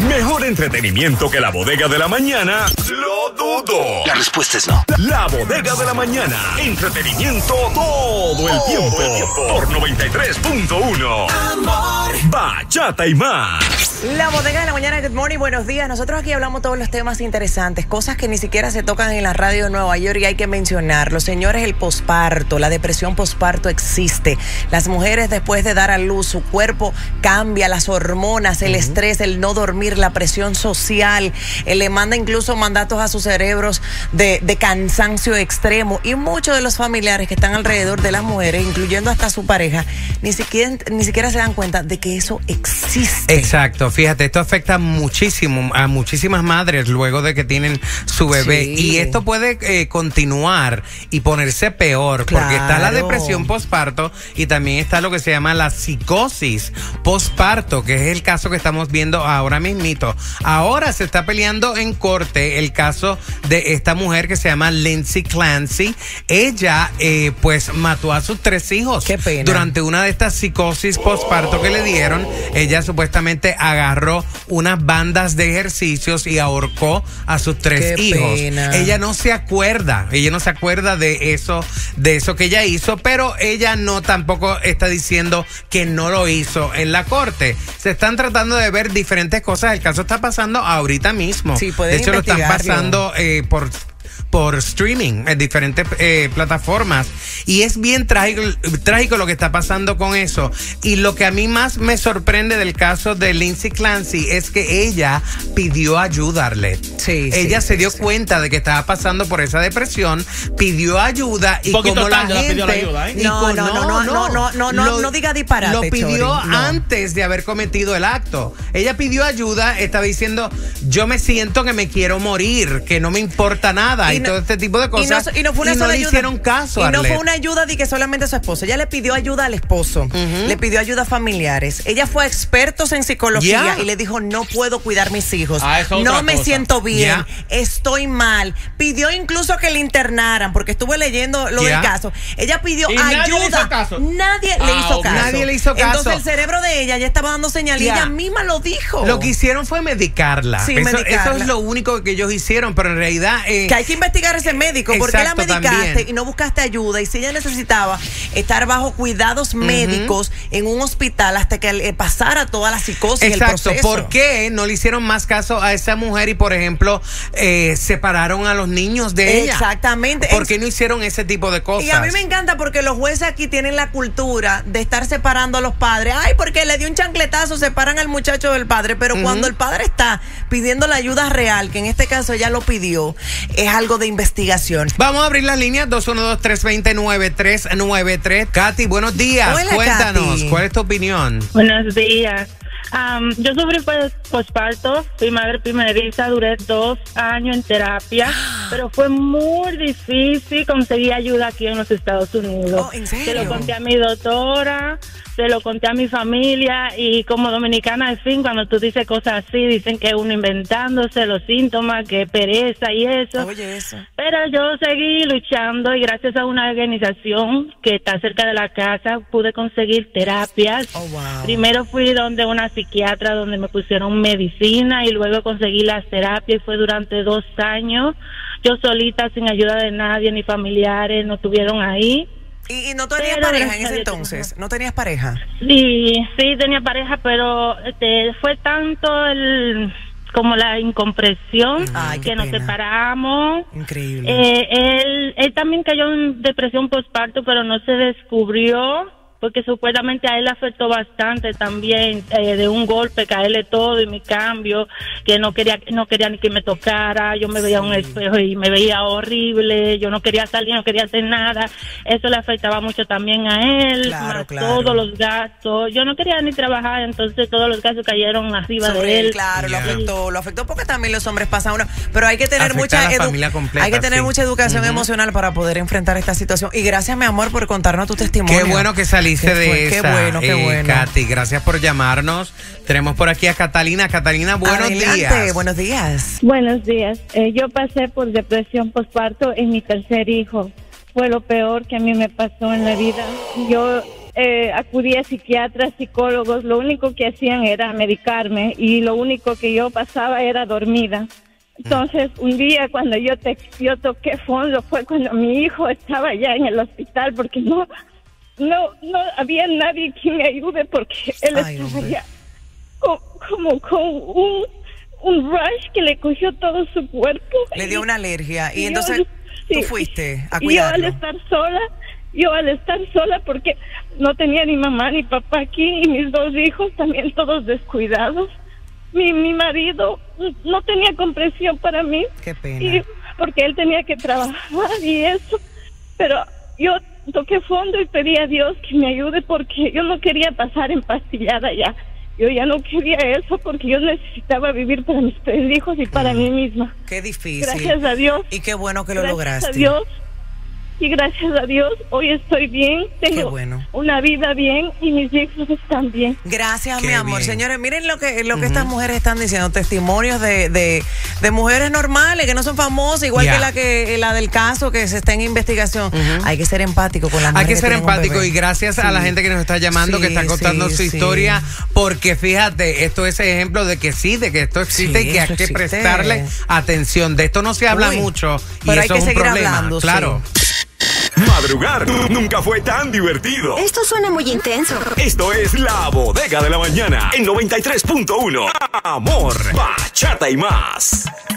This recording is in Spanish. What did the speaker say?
¿Mejor entretenimiento que la bodega de la mañana? ¡Lo dudo! La respuesta es no. La bodega de la mañana. Entretenimiento todo el tiempo. Por 93.1. Amor. Bachata y más. La bodega de la mañana, good morning, buenos días. Nosotros aquí hablamos todos los temas interesantes, cosas que ni siquiera se tocan en la radio de Nueva York y hay que mencionarlo. Señores, el posparto, la depresión posparto existe. Las mujeres después de dar a luz, su cuerpo cambia, las hormonas, el estrés, el no dormir, la presión social, le manda incluso mandatos a sus cerebros de cansancio extremo, y muchos de los familiares que están alrededor de las mujeres, incluyendo hasta su pareja, ni siquiera se dan cuenta de que eso existe. Exacto, fíjate, esto afecta muchísimo a muchísimas madres luego de que tienen su bebé, sí. Y esto puede continuar y ponerse peor, claro, porque está la depresión posparto y también está lo que se llama la psicosis posparto, que es el caso que estamos viendo ahora mismito. Ahora se está peleando en corte el caso de esta mujer que se llama Lindsay Clancy. Ella pues mató a sus 3 hijos. Qué pena. Durante una de estas psicosis posparto que le dieron. Ella supuestamente agarró unas bandas de ejercicios y ahorcó a sus 3 hijos. Pena. Ella no se acuerda de eso que ella hizo, pero ella no tampoco está diciendo que no lo hizo en la corte. Se están tratando de ver diferentes cosas. El caso está pasando ahorita mismo. Sí, pueden de hecho, lo están investigarlo. pasando por streaming en diferentes plataformas, y es bien trágico lo que está pasando con eso. Y lo que a mí más me sorprende del caso de Lindsay Clancy es que ella pidió ayuda, Arlette. Sí, ella sí, se dio sí. cuenta de que estaba pasando por esa depresión, pidió ayuda, y como la gente pidió la ayuda, ¿eh? No diga disparate. lo pidió Chori, no. antes de haber cometido el acto. Ella pidió ayuda, estaba diciendo, yo me siento que me quiero morir, que no me importa nada, y todo este tipo de cosas. Y no fue una sola le ayuda. hicieron caso, Y no Arlette. fue una ayuda de que solamente a su esposo. Ella le pidió ayuda al esposo. Le pidió ayuda a familiares. Ella fue a expertos en psicología y le dijo, no puedo cuidar mis hijos. No me siento bien. Estoy mal. Pidió incluso que le internaran, porque estuve leyendo lo del caso. Ella pidió ayuda. Nadie le hizo caso. Nadie le hizo caso. Entonces el cerebro de ella ya estaba dando señal y ella misma lo dijo. Lo que hicieron fue medicarla. Sí, eso medicarla. es lo único que ellos hicieron, pero en realidad que hay que investigar a ese médico. ¿Por qué la exacto, medicaste también. y no buscaste ayuda? Y si ella necesitaba estar bajo cuidados médicos en un hospital hasta que pasara toda la psicosis. Exacto, el proceso. ¿por qué no le hicieron más caso a esa mujer y, por ejemplo, separaron a los niños de ella? Exactamente. ¿Por qué no hicieron ese tipo de cosas? Y a mí me encanta porque los jueces aquí tienen la cultura de estar separando a los padres. Ay, porque le dio un chancletazo, separan al muchacho del padre. Pero cuando el padre está pidiendo la ayuda real, que en este caso ella lo pidió, es algo de investigación. Vamos a abrir las líneas 212-320-9393. Katy, buenos días. Hola, Cuéntanos, Katy. ¿cuál es tu opinión? Buenos días. Yo sufrí posparto, fui madre primeriza, duré 2 años en terapia, pero fue muy difícil conseguir ayuda aquí en los Estados Unidos. Oh, ¿en serio? Se lo conté a mi doctora, se lo conté a mi familia, y como dominicana, al fin, cuando tú dices cosas así, dicen que uno inventándose los síntomas, que pereza y eso. Oye, eso. Pero yo seguí luchando, y gracias a una organización que está cerca de la casa pude conseguir terapias. Oh, wow. Primero fui donde una psiquiatra donde me pusieron medicina, y luego conseguí las terapias, y fue durante 2 años. Yo solita, sin ayuda de nadie, ni familiares, no estuvieron ahí. ¿Y no tenías Pero pareja en gracias a ese Dios, entonces? ¿No tenías pareja? Sí tenía pareja, pero fue tanto como la incomprensión Ay, qué que nos pena. separamos. Increíble. Él también cayó en depresión postparto, pero no se descubrió, porque supuestamente a él le afectó bastante también, de un golpe, caerle todo y mi cambio, que no quería ni que me tocara. Yo me veía en un espejo y me veía horrible, yo no quería salir, no quería hacer nada. Eso le afectaba mucho también a él, Claro. todos los gastos. Yo no quería ni trabajar, entonces todos los gastos cayeron arriba de él. Claro, lo afectó porque también los hombres pasan uno, pero hay que tener Afecta a la familia completa, hay que tener sí. mucha educación emocional para poder enfrentar esta situación. Y gracias, mi amor, por contarnos tu testimonio. Qué bueno que saliste de esa. Qué bueno. Katy, gracias por llamarnos. Tenemos por aquí a Catalina. Catalina, buenos días. Buenos días. Buenos días. Yo pasé por depresión postparto en mi tercer hijo. Fue lo peor que a mí me pasó en la vida. Yo acudí a psiquiatras, psicólogos, lo único que hacían era medicarme y lo único que yo pasaba era dormida. Entonces, un día cuando yo toqué fondo fue cuando mi hijo estaba ya en el hospital porque no había nadie que me ayude porque él estaba ya como con un rush que le cogió todo su cuerpo. Le dio una alergia y entonces tú fuiste a cuidarlo. Yo al estar sola porque no tenía ni mamá ni papá aquí y mis 2 hijos también todos descuidados. Mi marido no tenía comprensión para mí. Qué pena. Porque él tenía que trabajar y eso. Pero yo toqué fondo y pedí a Dios que me ayude porque yo no quería pasar empastillada ya. Yo ya no quería eso porque yo necesitaba vivir para mis 3 hijos y para mí misma. Qué difícil. Gracias a Dios. Y qué bueno que lo lograste. Gracias a Dios. Y gracias a Dios, hoy estoy bien, tengo una vida bien y mis hijos están bien. Gracias, mi amor. Bien. Señores, miren lo que estas mujeres están diciendo, testimonios de mujeres normales que no son famosas, igual que la del caso que se está en investigación. Hay que ser empático con las mujeres. Hay que ser empático y gracias a la gente que nos está llamando, que está contando su historia, porque fíjate, esto es ejemplo de que esto existe y que hay que prestarle atención. De esto no se habla mucho y pero eso hay que es un seguir problema. Hablando, claro. Madrugar nunca fue tan divertido. Esto suena muy intenso. Esto es La Bodega de la Mañana en 93.1. Amor, bachata y más.